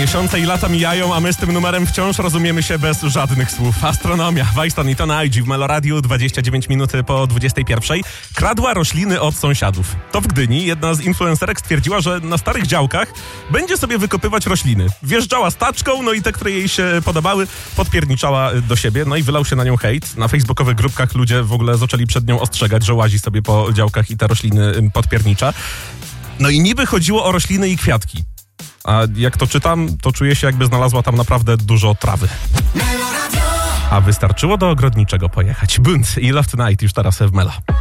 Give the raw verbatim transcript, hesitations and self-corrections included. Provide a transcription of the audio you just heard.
Miesiące i lata mijają, a my z tym numerem wciąż rozumiemy się bez żadnych słów. Astronomia, Wajston i Tona I G w Meloradiu, dwadzieścia dziewięć minut po dwudziestej pierwszej. Kradła rośliny od sąsiadów. To w Gdyni jedna z influencerek stwierdziła, że na starych działkach będzie sobie wykopywać rośliny. Wjeżdżała z taczką, no i te, które jej się podobały, podpierniczała do siebie, no i wylał się na nią hejt. Na facebookowych grupkach ludzie w ogóle zaczęli przed nią ostrzegać, że łazi sobie po działkach i te rośliny podpiernicza. No i niby chodziło o rośliny i kwiatki. A jak to czytam, to czuję się, jakby znalazła tam naprawdę dużo trawy. A wystarczyło do ogrodniczego pojechać. Bunt i Love Tonight już teraz w Mela.